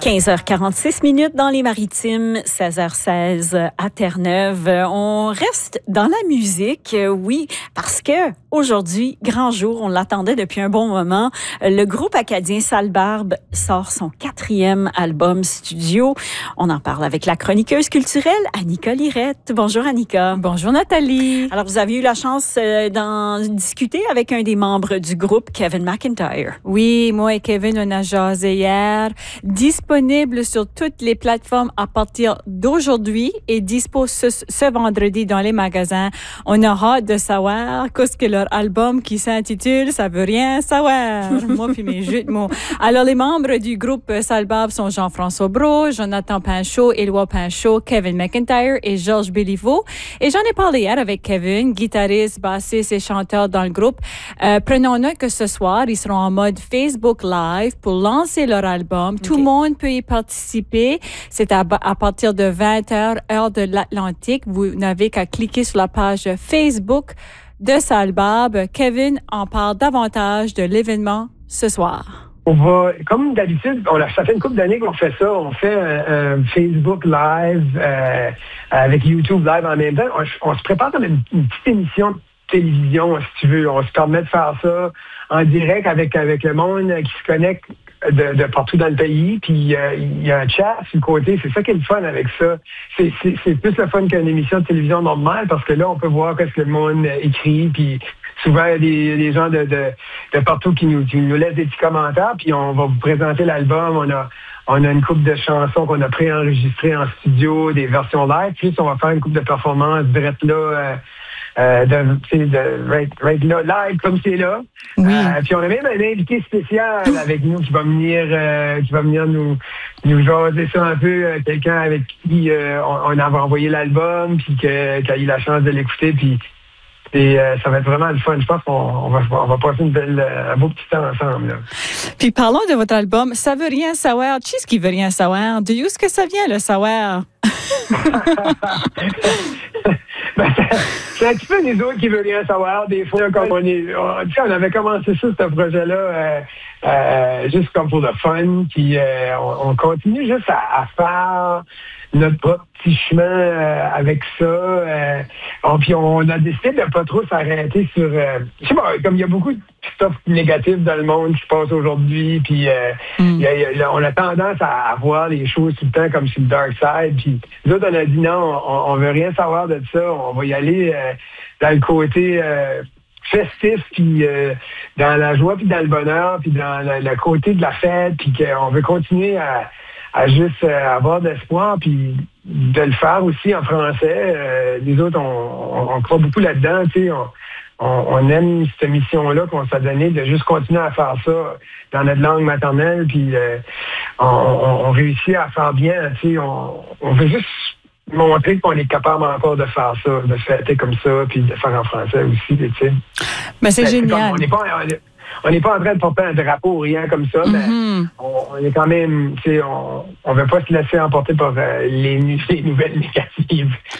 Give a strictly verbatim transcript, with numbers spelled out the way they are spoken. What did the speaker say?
quinze heures quarante-six minutes dans les Maritimes, seize heures seize à Terre-Neuve. On reste dans la musique, oui, parce que aujourd'hui, grand jour, on l'attendait depuis un bon moment. Le groupe acadien Sale Barbe sort son quatrième album studio. On en parle avec la chroniqueuse culturelle Annika Lirette. Bonjour Annika. Bonjour Nathalie. Alors, vous avez eu la chance d'en discuter avec un des membres du groupe, Kevin McIntyre. Oui, moi et Kevin, on a jasé hier. Disponible sur toutes les plateformes à partir d'aujourd'hui et dispo ce, ce vendredi dans les magasins. On a hâte de savoir qu'est-ce que leur album qui s'intitule « Ça veut rien savoir ». Moi puis mes jeux de mots. Alors, les membres du groupe Sale Barbe sont Jean-François Brault, Jonathan Pinchot, Éloi Pinchot, Kevin McIntyre et Georges Béliveau. Et j'en ai parlé hier avec Kevin, guitariste, bassiste et chanteur dans le groupe. Euh, prenons note que ce soir, ils seront en mode Facebook Live pour lancer leur album. Tout Okay. le monde peut y participer. C'est à, à partir de vingt heures, heure de l'Atlantique. Vous n'avez qu'à cliquer sur la page Facebook de Sale Barbe. Kevin en parle davantage de l'événement ce soir. On va, comme d'habitude, on a, ça fait une couple d'années qu'on fait ça. On fait un, un Facebook Live euh, avec YouTube Live en même temps. On, on se prépare comme une, une petite émission de télévision, si tu veux. On se permet de faire ça en direct avec, avec le monde qui se connecte de, de partout dans le pays. Puis euh, il y a un chat sur le côté. C'est ça qui est le fun avec ça. C'est, c'est, c'est plus le fun qu'une émission de télévision normale parce que là, on peut voir qu'est-ce que le monde écrit. Puis souvent, il y a des, des gens de, de, de partout qui nous, qui nous laissent des petits commentaires. Puis on va vous présenter l'album. On a, on a une couple de chansons qu'on a préenregistrées en studio, des versions live. Puis on va faire une couple de performances direct là. Euh, Euh, de, de right, right là, live comme c'est là. Oui. Euh, puis on a même un invité spécial avec nous qui va venir euh, qui va venir nous nous jaser ça un peu, euh, quelqu'un avec qui euh, on, on avait envoyé l'album puis que, qui a eu la chance de l'écouter puis et euh, ça va être vraiment le fun. Je pense qu'on on va, on va passer une belle, un beau petit temps ensemble. Là. Puis parlons de votre album. Ça veut rien savoir. Qui est-ce qui veut rien savoir? De où est-ce que ça vient, le savoir? Ben, c'est un petit peu nous autres qui veulent rien savoir. Des fois, comme on est, on, tu sais, on avait commencé ça, ce projet-là, euh, euh, juste comme pour le fun. Puis euh, on, on continue juste à, à faire notre propre petit chemin euh, avec ça. Euh, on, puis on a décidé de pas trop s'arrêter sur... Euh, je sais pas, comme il y a beaucoup de stuff négatif dans le monde qui se passe aujourd'hui, puis euh, mm. y a, y a, on a tendance à, à voir les choses tout le temps comme sur le dark side. Puis nous autres, on a dit non, on, on veut rien savoir de ça. On va y aller euh, dans le côté... Euh, festif, puis euh, dans la joie, puis dans le bonheur, puis dans le, le côté de la fête, puis qu'on veut continuer à, à juste euh, avoir d'espoir, puis de le faire aussi en français. Euh, les autres, on, on, on croit beaucoup là-dedans, tu sais, on, on, on aime cette mission-là qu'on s'est donnée de juste continuer à faire ça dans notre langue maternelle, puis euh, on, on, on réussit à faire bien, tu sais, on, on veut juste montrer qu'on est capable encore de faire ça, de fêter comme ça, puis de faire en français aussi, tu sais. Mais c'est, c'est génial. On n'est pas, on n'est pas en train de porter un drapeau ou rien comme ça, mais mm-hmm. on, on est quand même, tu sais, on ne veut pas se laisser emporter par euh, les, les nouvelles négatives.